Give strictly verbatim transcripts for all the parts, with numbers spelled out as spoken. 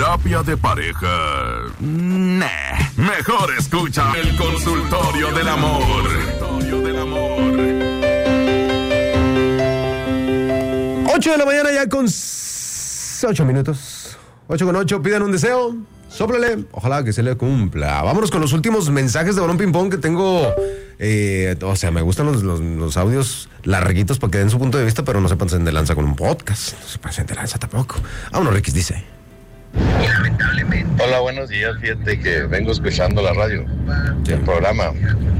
Terapia de pareja. Nah, mejor escucha el Consultorio del Amor. Consultorio del Amor. ocho de la mañana ya con ocho minutos. ocho con ocho, pidan un deseo. Sóplale, ojalá que se le cumpla. Vámonos con los últimos mensajes de Balón Ping Pong que tengo. Eh, o sea, me gustan los, los, los audios larguitos para que den su punto de vista, pero no se pasen de lanza con un podcast. No se pasen de lanza tampoco. Vámonos, Riquis dice. Hola, buenos días. Fíjate que vengo escuchando la radio, sí. El programa.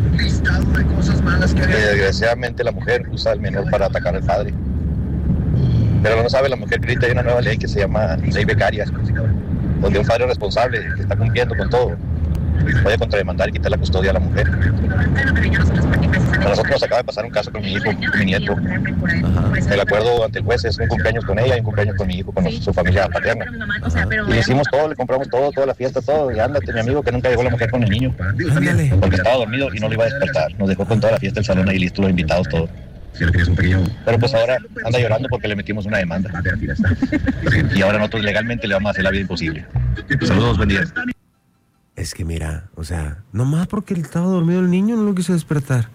Desgraciadamente la mujer usa al menor para atacar al padre. Pero no sabe la mujer que ahorita hay una nueva ley que se llama ley becaria, donde un padre responsable que está cumpliendo con todo puede contrademandar y quitar la custodia a la mujer. A nosotros nos acaba de pasar un caso con mi hijo, con mi nieto. Ajá. El acuerdo ante el juez es un cumpleaños con ella y un cumpleaños con mi hijo, con su familia paterna. Ajá. Y le hicimos todo, le compramos todo, toda la fiesta, todo. Y ándate, mi amigo, que nunca llegó la mujer con el niño. Ándale. Porque estaba dormido y no lo iba a despertar. Nos dejó con toda la fiesta el salón ahí listo, los invitados, todo. Pero pues ahora anda llorando porque le metimos una demanda. Y ahora nosotros legalmente le vamos a hacer la vida imposible. Saludos, buen día. Es que mira, o sea, nomás porque él estaba dormido el niño no lo quiso despertar.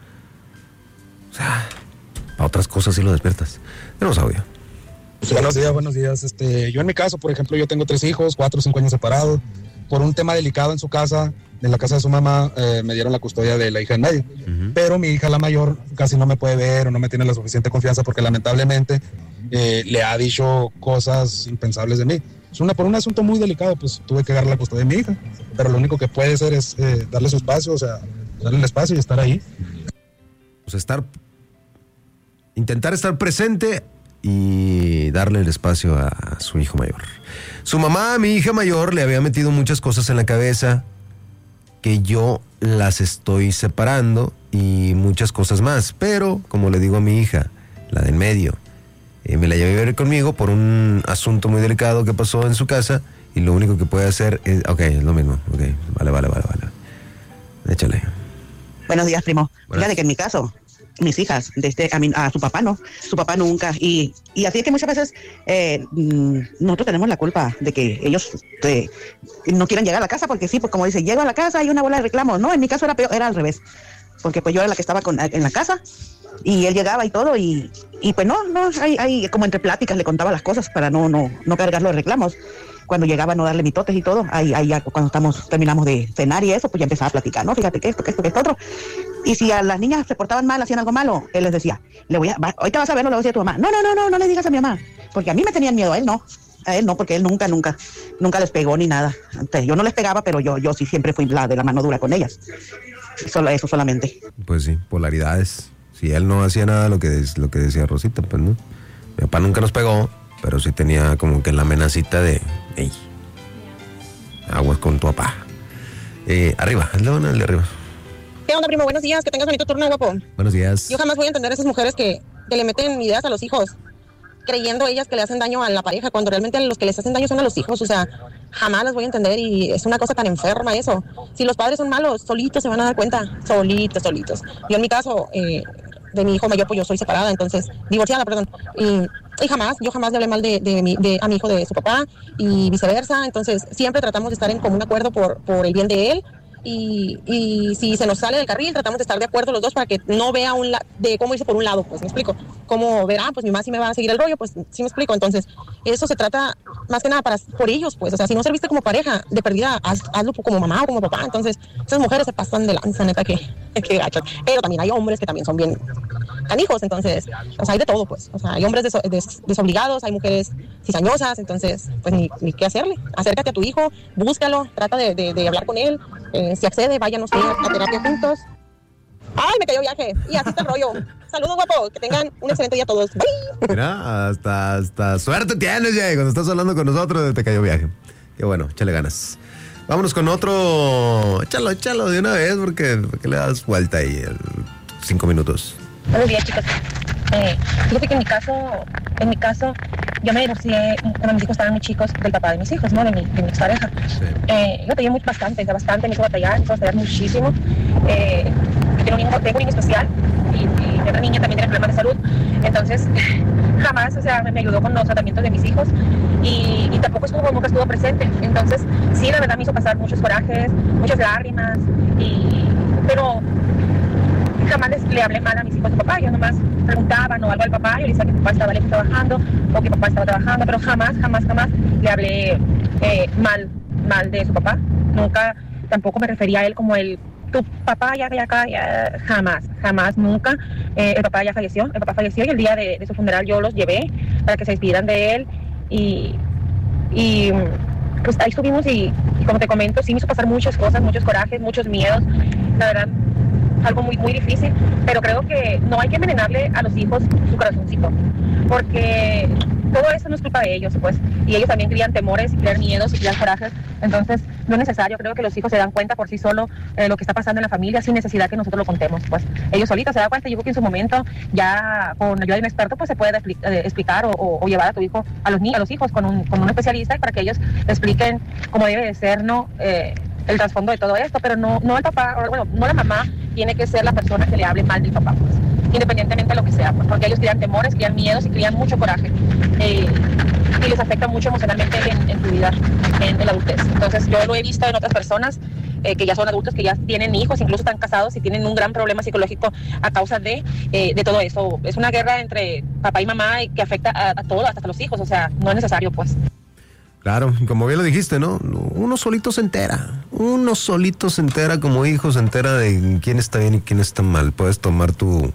O sea, para otras cosas sí lo despiertas. Tenemos audio. Buenos días, buenos días. Este, yo en mi caso, por ejemplo, yo tengo tres hijos, cuatro o cinco años separados. Por un tema delicado en su casa, en la casa de su mamá, eh, me dieron la custodia de la hija en medio. Uh-huh. Pero mi hija, la mayor, casi no me puede ver o no me tiene la suficiente confianza porque lamentablemente eh, le ha dicho cosas impensables de mí. Es una, por un asunto muy delicado, pues tuve que darle la custodia de mi hija. Pero lo único que puede hacer es eh, darle su espacio, o sea, darle el espacio y estar ahí. Pues estar, intentar estar presente y darle el espacio a su hijo mayor. Su mamá, mi hija mayor, le había metido muchas cosas en la cabeza que yo las estoy separando y muchas cosas más. Pero, como le digo a mi hija, la de en medio, eh, me la llevé a ver conmigo por un asunto muy delicado que pasó en su casa y lo único que puede hacer es... Ok, es lo mismo. Ok, vale, vale, vale, vale. Échale. Buenos días, primo. Buenas. Fíjate que en mi caso... mis hijas, desde a, mi, a su papá no, su papá nunca, y, y así es que muchas veces eh, nosotros tenemos la culpa de que ellos eh, no quieran llegar a la casa, porque sí, pues como dice, llego a la casa y hay una bola de reclamos, no, en mi caso era peor, era al revés, porque pues yo era la que estaba con, en la casa, y él llegaba y todo, y, y pues no, no, hay, hay como entre pláticas le contaba las cosas para no, no, no cargar los reclamos. Cuando llegaba a no darle mitotes y todo, ahí, ahí ya cuando estamos, terminamos de cenar y eso, pues ya empezaba a platicar, ¿no? Fíjate que esto, que esto, que esto otro. Y si a las niñas se portaban mal, hacían algo malo, él les decía, le voy a, va, ahorita vas a verlo, le voy a decir a tu mamá. No, no, no, no, no le digas a mi mamá, porque a mí me tenían miedo, a él no. A él no, porque él nunca, nunca, nunca les pegó ni nada. Entonces, yo no les pegaba, pero yo, yo sí siempre fui la de la mano dura con ellas. Solo eso solamente. Pues sí, polaridades. Si él no hacía nada lo que, lo que decía Rosita, pues no. Mi papá nunca nos pegó, pero sí tenía como que la amenacita de, hey, aguas con tu papá. Eh, arriba, el león, el de arriba. ¿Qué onda, primo? Buenos días, que tengas bonito turno, guapo. Buenos días. Yo jamás voy a entender a esas mujeres que, que le meten ideas a los hijos, creyendo ellas que le hacen daño a la pareja, cuando realmente los que les hacen daño son a los hijos. O sea, jamás las voy a entender y es una cosa tan enferma eso. Si los padres son malos, solitos se van a dar cuenta, solitos, solitos. Yo en mi caso, eh, de mi hijo mayor, pues yo soy separada, entonces, divorciada, perdón, y, y jamás, yo jamás le hablé mal de, de, mi, de a mi hijo de su papá y viceversa, entonces siempre tratamos de estar en común acuerdo por, por el bien de él. Y, y si se nos sale del carril, tratamos de estar de acuerdo los dos para que no vea un la- de cómo irse por un lado, pues me explico, cómo ver, ah, pues mi mamá sí me va a seguir el rollo, pues sí me explico. Entonces eso se trata más que nada para, por ellos, pues, o sea, si no serviste como pareja, de perdida, haz, hazlo como mamá o como papá. Entonces esas mujeres se pasan de lanza, neta, que, que gachas. Pero también hay hombres que también son bien canijos, entonces, o sea, hay de todo, pues, o sea, hay hombres deso- des- desobligados, hay mujeres cizañosas, entonces, pues ni, ni qué hacerle. Acércate a tu hijo, búscalo, trata de, de, de hablar con él. Eh, si accede, váyanos a terapia juntos. ¡Ay, me cayó viaje! Y así está el rollo. Saludos, guapo. Que tengan un excelente día todos. Bye. Mira, hasta, hasta suerte tienes, Jay, cuando estás hablando con nosotros te cayó viaje. Qué bueno, échale ganas. Vámonos con otro. Échalo, échalo de una vez, porque, porque le das vuelta ahí. El, cinco minutos. Buenos días, chicos. Eh, fíjate que en mi caso, en mi caso, yo me divorcié cuando mis hijos estaban muy chicos del papá de mis hijos, ¿no? De mi, de mi expareja. Sí. Eh, yo batallé muy, bastante, bastante, me hizo batallar, me hizo batallar muchísimo. Eh, tiene un hijo, tengo un niño especial y, y mi otra niña también tiene problemas de salud. Entonces, jamás, o sea, me, me ayudó con los tratamientos de mis hijos y, y tampoco estuvo, nunca estuvo presente. Entonces, sí, la verdad me hizo pasar muchos corajes, muchas lágrimas, y, pero jamás les, le hablé mal a mis hijos de papá. Yo nomás preguntaban o algo al papá, yo le decía que papá estaba lejos trabajando o que papá estaba trabajando, pero jamás, jamás, jamás le hablé eh, mal, mal de su papá. Nunca, tampoco me refería a él como el tu papá ya, ya, ya, jamás, jamás, nunca. Eh, el papá ya falleció, el papá falleció y el día de, de su funeral yo los llevé para que se despidieran de él y, y pues ahí estuvimos y, y como te comento, sí me hizo pasar muchas cosas, muchos corajes, muchos miedos, la verdad, algo muy, muy difícil, pero creo que no hay que envenenarle a los hijos su corazoncito, porque todo eso no es culpa de ellos, pues, y ellos también crían temores, y crían miedos, y crían corajes, entonces no es necesario, creo que los hijos se dan cuenta por sí solos eh, lo que está pasando en la familia, sin necesidad que nosotros lo contemos, pues, ellos solitos se dan cuenta. Yo creo que en su momento, ya con ayuda de un experto, pues se puede expli- eh, explicar o, o, o llevar a tu hijo, a los niños, a los hijos, con un, con un especialista, para que ellos expliquen cómo debe de ser, ¿no?, eh, el trasfondo de todo esto, pero no, no el papá, o, bueno, no la mamá tiene que ser la persona que le hable mal del papá, pues, independientemente de lo que sea, pues, porque ellos crían temores, crían miedos y crían mucho coraje, eh, y les afecta mucho emocionalmente en, en tu vida, en, en la adultez. Entonces yo lo he visto en otras personas eh, que ya son adultos, que ya tienen hijos, incluso están casados y tienen un gran problema psicológico a causa de, eh, de todo eso. Es una guerra entre papá y mamá y que afecta a, a todos, hasta a los hijos, o sea, no es necesario, pues. Claro, como bien lo dijiste, ¿no? Uno solito se entera. Uno solito se entera como hijo, se entera de quién está bien y quién está mal. Puedes tomar tu,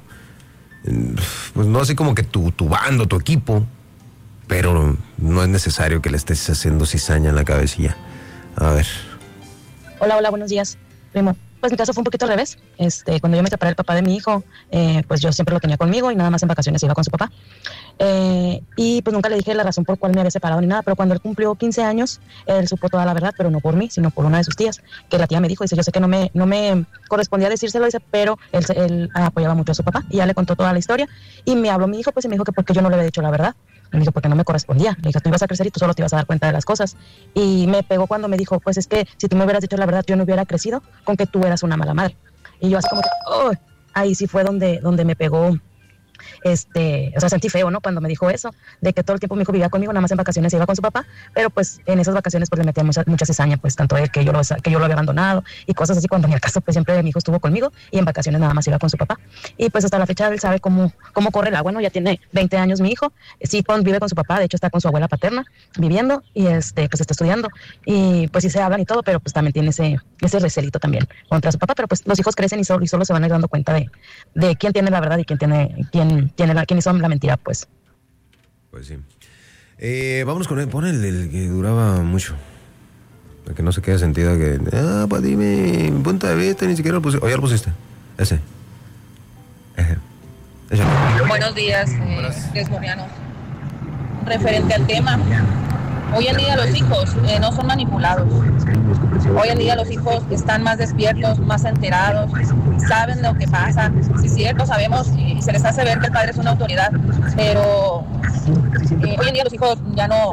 pues no así como que tu, tu bando, tu equipo, pero no es necesario que le estés haciendo cizaña en la cabecilla. A ver. Hola, hola, buenos días, primo. Pues mi caso fue un poquito al revés. Este, cuando yo me separé del papá de mi hijo, eh, pues yo siempre lo tenía conmigo y nada más en vacaciones iba con su papá. Eh, y pues nunca le dije la razón por cuál me había separado ni nada, pero cuando él cumplió quince años, él supo toda la verdad, pero no por mí, sino por una de sus tías, que la tía me dijo, dice, yo sé que no me, no me correspondía decírselo, dice, pero él, él apoyaba mucho a su papá, y ya le contó toda la historia, y me habló mi hijo, pues y me dijo que porque yo no le había dicho la verdad. Me dijo, porque no me correspondía. Le dije, tú ibas a crecer y tú solo te ibas a dar cuenta de las cosas. Y me pegó cuando me dijo, pues es que si tú me hubieras dicho la verdad, yo no hubiera crecido con que tú eras una mala madre. Y yo así como que, oh, ahí sí fue donde, donde me pegó, este, o sea, sentí feo, ¿no? Cuando me dijo eso, de que todo el tiempo mi hijo vivía conmigo, nada más en vacaciones iba con su papá, pero pues en esas vacaciones pues le metía mucha, mucha cizaña, pues tanto él que yo, lo, que yo lo había abandonado y cosas así, cuando en el caso pues siempre mi hijo estuvo conmigo y en vacaciones nada más iba con su papá. Y pues hasta la fecha él sabe cómo, cómo corre el agua, ¿no? Ya tiene veinte años mi hijo, sí vive con su papá, de hecho está con su abuela paterna viviendo y este, pues está estudiando y pues sí se hablan y todo, pero pues también tiene ese, ese recelito también contra su papá, pero pues los hijos crecen y solo, y solo se van a ir dando cuenta de, de quién tiene la verdad y quién tiene, quién tiene la, quién hizo la mentira, pues. Pues sí. Eh, vámonos con él. Pon el, el que duraba mucho. El que no se quede sentido que... Ah, pues dime, mi punto de vista, ni siquiera lo pusiste. O ya lo pusiste. Ese. Ese. Ese. Buenos días, eh, Desmoriano. Referente al tema, hoy en día los hijos eh, no son manipulados. Hoy en día los hijos están más despiertos, más enterados, saben lo que pasa. Sí, es cierto, sabemos y se les hace ver que el padre es una autoridad, pero eh, hoy en día los hijos ya no,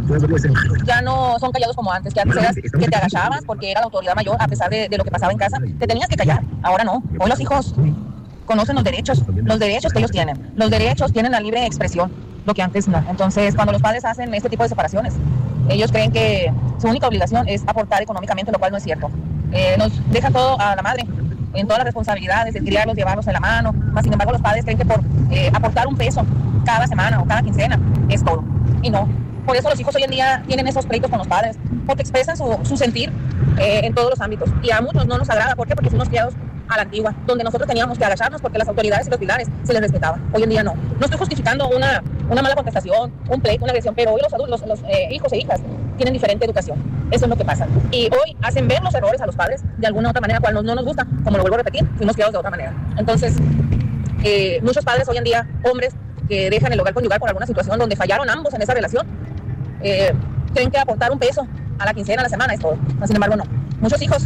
ya no son callados como antes, que antes eras que te agachabas porque era la autoridad mayor, a pesar de, de lo que pasaba en casa, te tenías que callar. Ahora no, hoy los hijos conocen los derechos, los derechos que ellos tienen. Los derechos tienen la libre expresión, lo que antes no. Entonces, cuando los padres hacen este tipo de separaciones, ellos creen que su única obligación es aportar económicamente, lo cual no es cierto. Eh, nos dejan todo a la madre, en todas las responsabilidades de criarlos, llevarlos en la mano. Más sin embargo, los padres creen que por eh, aportar un peso cada semana o cada quincena es todo. Y no. Por eso los hijos hoy en día tienen esos pleitos con los padres, porque expresan su, su sentir eh, en todos los ámbitos. Y a muchos no nos agrada. ¿Por qué? Porque fuimos criados a la antigua, donde nosotros teníamos que agacharnos porque las autoridades y los pilares se les respetaban. Hoy en día no. No estoy justificando una, una mala contestación, un pleito, una agresión, pero hoy los adultos, los, los eh, hijos e hijas tienen diferente educación. Eso es lo que pasa. Y hoy hacen ver los errores a los padres de alguna otra manera, cual no, no nos gusta. Como lo vuelvo a repetir, fuimos criados de otra manera. Entonces, eh, muchos padres hoy en día, hombres que dejan el hogar conyugal por alguna situación donde fallaron ambos en esa relación, eh, creen que aportar un peso a la quincena, a la semana es todo. Sin embargo, no. Muchos hijos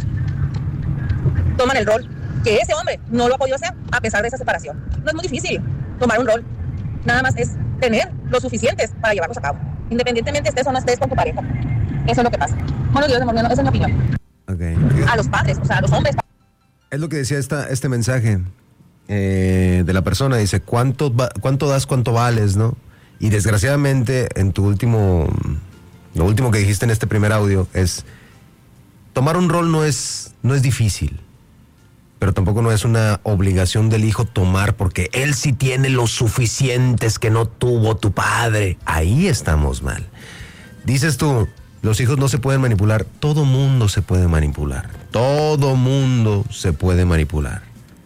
toman el rol que ese hombre no lo ha podido hacer a pesar de esa separación. No es muy difícil tomar un rol. Nada más es tener lo suficientes para llevarlos a cabo, independientemente estés o no estés con tu pareja. Eso es lo que pasa. Bueno, Dios, esa es mi opinión. Okay. A los padres, o sea, a los hombres. Es lo que decía esta, este mensaje eh, de la persona. Dice, ¿cuánto, va, ¿cuánto das, cuánto vales, no? Y desgraciadamente, en tu último, lo último que dijiste en este primer audio es, tomar un rol no es, no es difícil, pero tampoco no es una obligación del hijo tomar, porque él sí tiene los suficientes que no tuvo tu padre. Ahí estamos mal. Dices tú, los hijos no se pueden manipular. Todo mundo se puede manipular. Todo mundo se puede manipular.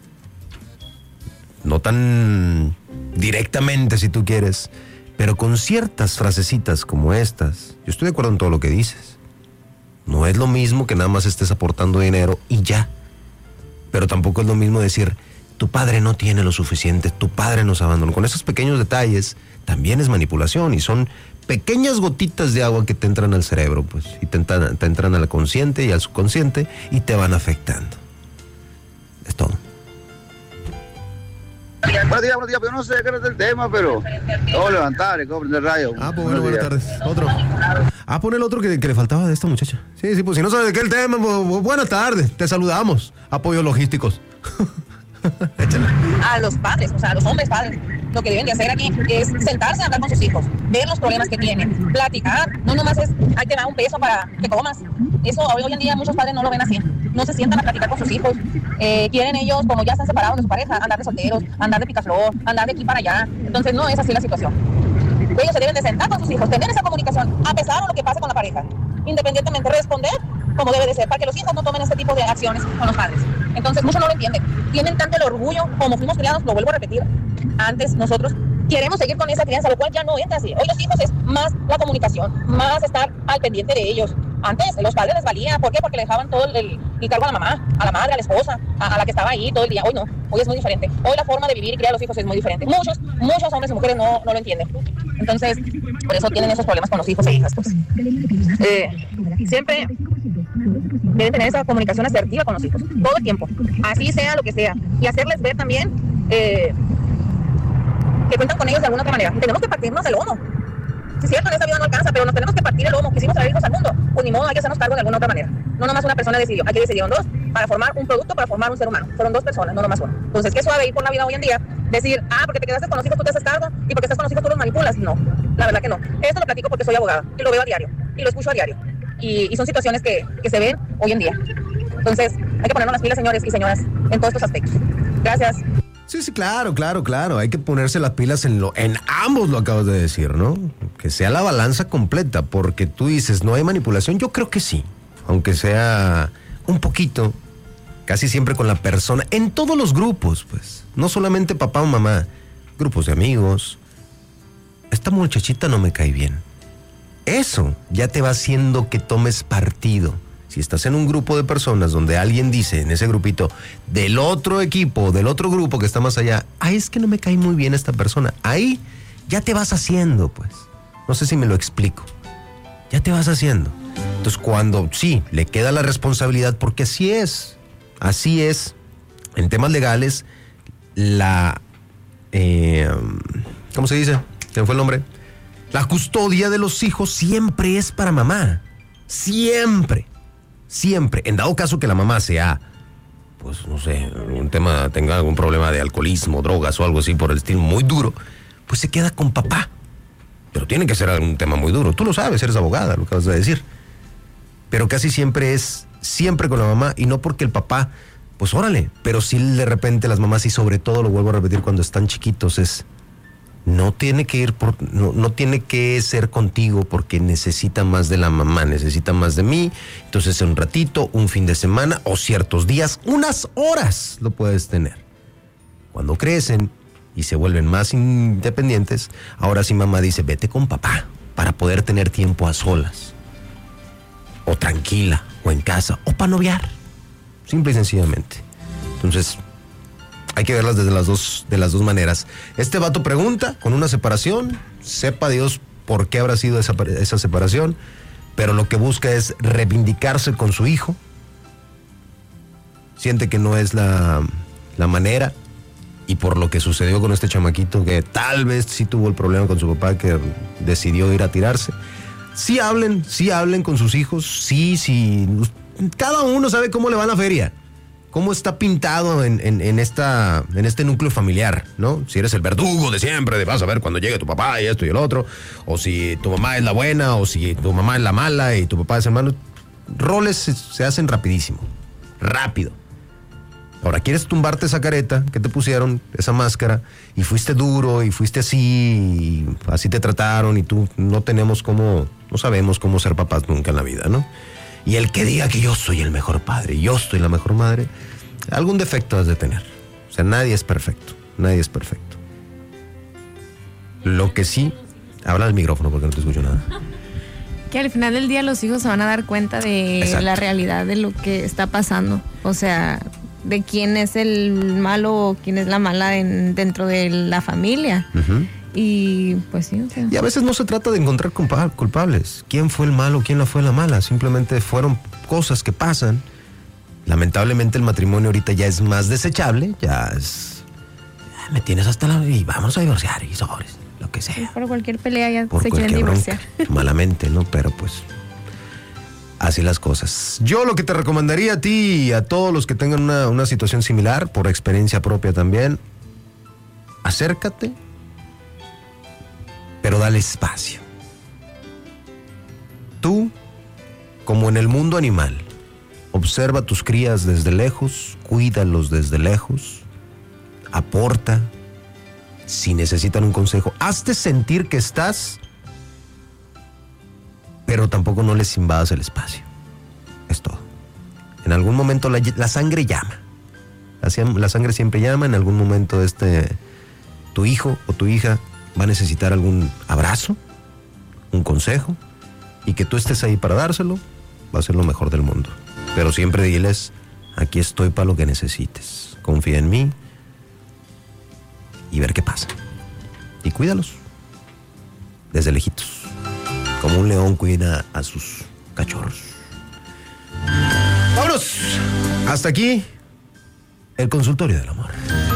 No tan directamente si tú quieres, pero con ciertas frasecitas como estas. Yo estoy de acuerdo en todo lo que dices. No es lo mismo que nada más estés aportando dinero y ya. Pero tampoco es lo mismo decir, tu padre no tiene lo suficiente, tu padre nos abandonó. Con esos pequeños detalles también es manipulación y son pequeñas gotitas de agua que te entran al cerebro, pues, y te entran, te entran al consciente y al subconsciente y te van afectando. Es todo. Buenos días, buenos días, pero no sé qué es el tema, pero todo levantar, compren el radio. Ah, pues bueno, buenas tardes. Otro. Ah, pon el otro que, que le faltaba de esta muchacha. Sí, sí, pues si no sabes de qué es el tema, pues, buenas tardes, te saludamos. Apoyos logísticos. Échale. A los padres, o sea, a los hombres padres, lo que deben de hacer aquí es sentarse a hablar con sus hijos, ver los problemas que tienen, platicar, no nomás es, ahí te da un peso para que comas. Eso hoy, hoy en día muchos padres no lo ven así, no se sientan a platicar con sus hijos, eh, quieren ellos, como ya están separados de su pareja, andar de solteros, andar de picaflor, andar de aquí para allá, entonces no es así la situación. Ellos se deben de sentar con sus hijos, tener esa comunicación, a pesar de lo que pase con la pareja, independientemente responder como debe de ser, para que los hijos no tomen este tipo de acciones con los padres. Entonces muchos no lo entienden, tienen tanto el orgullo, como fuimos criados, lo vuelvo a repetir, antes nosotros queremos seguir con esa crianza, lo cual ya no entra así. Hoy los hijos es más la comunicación, más estar al pendiente de ellos. Antes los padres les valía, ¿por qué? Porque le dejaban todo el, el cargo a la mamá, a la madre, a la esposa, a, a la que estaba ahí todo el día. Hoy no, hoy es muy diferente. Hoy la forma de vivir y criar a los hijos es muy diferente. Muchos, muchos hombres y mujeres no, no lo entienden. Entonces, por eso tienen esos problemas con los hijos e hijas. Pues. Eh, siempre deben tener esa comunicación asertiva con los hijos, todo el tiempo, así sea lo que sea, y hacerles ver también eh, que cuentan con ellos de alguna otra manera. Y tenemos que partirnos el lomo. Si es cierto, en esta vida no alcanza, pero nos tenemos que partir el lomo. Quisimos traer hijos al mundo, pues ni modo, hay que hacernos cargo de alguna otra manera. No nomás una persona decidió, aquí decidieron dos para formar un producto, para formar un ser humano. Fueron dos personas, no nomás uno. Entonces, qué suave ir por la vida hoy en día, decir, ah, porque te quedaste con los hijos tú te haces cargo y porque estás con los hijos tú los manipulas. No, la verdad que no. Esto lo platico porque soy abogada y lo veo a diario y lo escucho a diario. Y, y son situaciones que, que se ven hoy en día. Entonces, hay que ponernos las pilas, señores y señoras, en todos estos aspectos. Gracias. Sí, sí, claro, claro, claro. Hay que ponerse las pilas en lo, en ambos, lo acabas de decir, ¿no? Que sea la balanza completa, porque tú dices, ¿no hay manipulación? Yo creo que sí, aunque sea un poquito, casi siempre con la persona, en todos los grupos, pues, no solamente papá o mamá, grupos de amigos. Esta muchachita no me cae bien. Eso ya te va haciendo que tomes partido. Si estás en un grupo de personas donde alguien dice en ese grupito del otro equipo, del otro grupo que está más allá, ay, es que no me cae muy bien esta persona, ahí ya te vas haciendo, pues. No sé si me lo explico. Ya te vas haciendo. Entonces, cuando sí, le queda la responsabilidad, porque así es, así es, en temas legales, la, eh, ¿cómo se dice? ¿Quién fue el nombre? La custodia de los hijos siempre es para mamá. Siempre. Siempre. En dado caso que la mamá sea, pues no sé, un tema, tenga algún problema de alcoholismo, drogas o algo así por el estilo muy duro, pues se queda con papá. Pero tiene que ser algún tema muy duro. Tú lo sabes, eres abogada, lo acabas de decir. Pero casi siempre es, siempre con la mamá, y no porque el papá, pues órale, pero sí de repente las mamás, y sobre todo lo vuelvo a repetir cuando están chiquitos, es, no tiene que ir por, no, no tiene que ser contigo porque necesita más de la mamá, necesita más de mí. Entonces un ratito, un fin de semana o ciertos días, unas horas lo puedes tener. Cuando crecen y se vuelven más independientes, ahora sí mamá dice, vete con papá para poder tener tiempo a solas. O tranquila, o en casa, o para noviar. Simple y sencillamente. Entonces, hay que verlas desde las dos, de las dos maneras. Este vato pregunta, con una separación, sepa Dios por qué habrá sido esa, esa separación, pero lo que busca es reivindicarse con su hijo. Siente que no es la, la manera, y por lo que sucedió con este chamaquito, que tal vez sí tuvo el problema con su papá, que decidió ir a tirarse. Sí hablen, sí hablen con sus hijos, sí, sí. Cada uno sabe cómo le va a la feria. cómo está pintado en, en, en, esta, en este núcleo familiar, ¿no? Si eres el verdugo de siempre, de vas a ver cuando llegue tu papá y esto y el otro, o si tu mamá es la buena, o si tu mamá es la mala y tu papá es el malo. Roles se, se hacen rapidísimo, rápido. Ahora, quieres tumbarte esa careta que te pusieron, esa máscara, y fuiste duro, y fuiste así, y así te trataron, y tú no tenemos cómo, no sabemos cómo ser papás nunca en la vida, ¿no? Y el que diga que yo soy el mejor padre, yo soy la mejor madre, algún defecto has de tener. O sea, nadie es perfecto, nadie es perfecto. Lo que sí, habla al micrófono porque no te escucho nada. Que al final del día los hijos se van a dar cuenta de Exacto. la realidad de lo que está pasando. O sea, de quién es el malo o quién es la mala en, dentro de la familia. Uh-huh. Y pues sí, o sea. Y a veces no se trata de encontrar culpables. ¿Quién fue el malo, quién la fue la mala? Simplemente fueron cosas que pasan. Lamentablemente el matrimonio ahorita ya es más desechable, ya es... Ya me tienes hasta la... y vamos a divorciar y sobres, lo que sea. Sí, por cualquier pelea ya por se quieren divorciar. Bronca, malamente, ¿no? Pero pues... así las cosas. Yo lo que te recomendaría a ti y a todos los que tengan una, una situación similar, por experiencia propia también, acércate, pero dale espacio. Tú, como en el mundo animal, observa a tus crías desde lejos, cuídalos desde lejos, aporta, si necesitan un consejo, hazte sentir que estás, pero tampoco no les invadas el espacio. Es todo. En algún momento la, la sangre llama. La, la sangre siempre llama. En algún momento este, tu hijo o tu hija va a necesitar algún abrazo, un consejo, y que tú estés ahí para dárselo, va a ser lo mejor del mundo. Pero siempre diles, aquí estoy para lo que necesites. Confía en mí y ver qué pasa. Y cuídalos desde lejitos, como un león cuida a sus cachorros. ¡Vámonos! Hasta aquí el consultorio del amor.